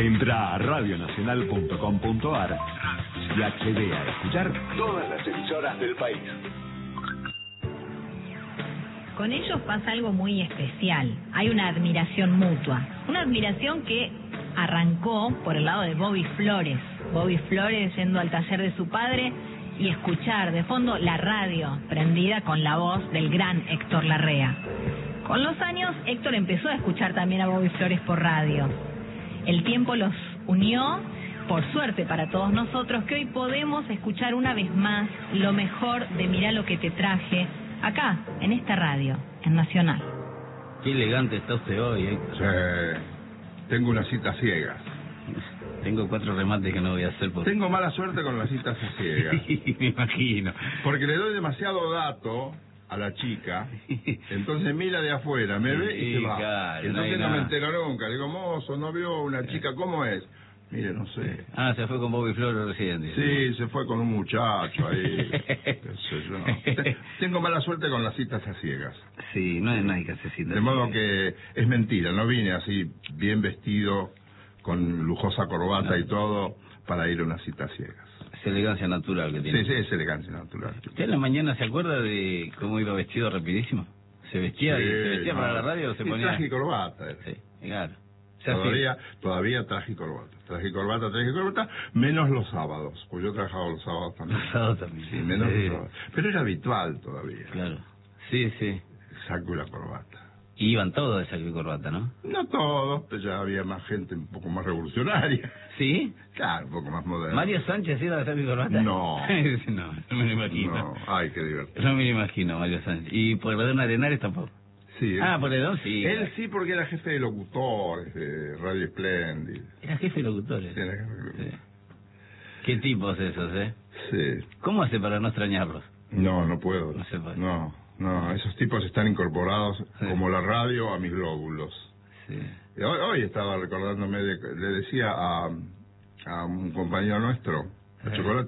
Entra a radionacional.com.ar y accede a escuchar todas las emisoras del país. Con ellos pasa algo muy especial. Hay una admiración mutua. Una admiración que arrancó por el lado de Bobby Flores. Bobby Flores yendo al taller de su padre y escuchar de fondo la radio prendida con la voz del gran Héctor Larrea. Con los años, Héctor empezó a escuchar también a Bobby Flores por radio. El tiempo los unió, por suerte para todos nosotros, que hoy podemos escuchar una vez más lo mejor de Mirá lo que te traje, acá, en esta radio, en Nacional. Qué elegante está usted hoy, Héctor. Sí, tengo unas citas ciegas. Tengo 4 remates que no voy a hacer porque... Tengo mala suerte con las citas ciegas. Sí, me imagino. Porque le doy demasiado dato a la chica, entonces mira de afuera, me ve y se va. Claro, Entonces no me entero nunca. Le digo, mozo, ¿no vio una chica? ¿Cómo es? Mire, no sé. Ah, se fue con Bobby Flores recién. Sí, se fue con un muchacho ahí. Qué sé yo. Tengo mala suerte con las citas a ciegas. Sí, no hay que hacer citas. De modo que es mentira, no vine así bien vestido, con lujosa corbata y todo, para ir a una cita a ciegas. Es elegancia natural que tiene. Sí, es elegancia natural. ¿Usted en la mañana se acuerda de cómo iba vestido rapidísimo? ¿Se vestía, para la radio o se ponía...? Traje y corbata. Sí, claro. Todavía traje y corbata. Traje y corbata, menos los sábados, pues yo trabajaba los sábados también. Los sábados también. Sí, menos los sábados. Pero era habitual todavía. Claro. Sí. Saco y la corbata. Y iban todos de saco y corbata, ¿no? No todos, pero ya había más gente un poco más revolucionaria. ¿Sí? Claro, un poco más moderna. ¿Mario Sánchez era de saco y corbata? No. No me lo imagino. No, ay, qué divertido. No me lo imagino, Mario Sánchez. ¿Y por Ledón Arenares tampoco? Sí. Por Ledón sí. Él sí, porque era jefe de locutores de Radio Splendid. Era jefe de locutores. Sí, era jefe de locutores. Sí. Qué tipos esos, ¿eh? Sí. ¿Cómo hace para no extrañarlos? No puedo. No se puede. No, esos tipos están incorporados como la radio a mis glóbulos. Sí. Hoy estaba recordándome, le decía a un compañero nuestro, a Chocolate,